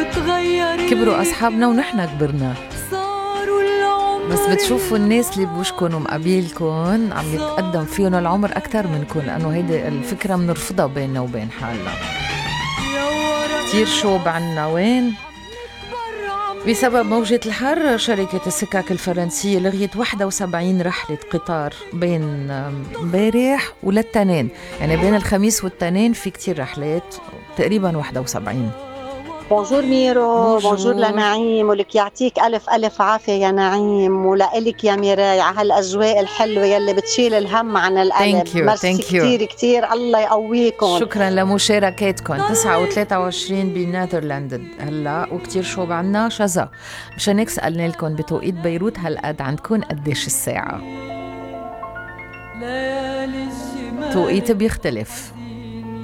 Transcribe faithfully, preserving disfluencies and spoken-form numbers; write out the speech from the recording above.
كبروا أصحابنا ونحن كبرنا، بس بتشوفوا الناس اللي بوشكن ومقابيلكن عم يتقدم فيهم العمر أكتر منكن، لأنه هيدي الفكرة منرفضها بيننا وبين حالنا. كتير شوب عنا وين؟ بسبب موجة الحر شركة السكك الفرنسية لغيت واحد وسبعين رحلة قطار بين امبارح وللتنين، يعني بين الخميس والتنين في كتير رحلات، تقريبا واحد وسبعين. بونجور ميرو، بونجور لنعيم، ولك يعطيك ألف ألف عافية يا نعيم، ولك يا ميراي على هالأجواء الحلوة يلي بتشيل الهم عن القلب. مرسي كتير كتير، الله يقويكم. شكرا لمشاركاتكم. تسعة وثلاثة وعشرين بنيذرلاند هلا وكتير شوب عنا شذا، مشان هيك سألنا لكم بتوقيت بيروت هالقد عندكم قديش الساعة؟ توقيت بيختلف.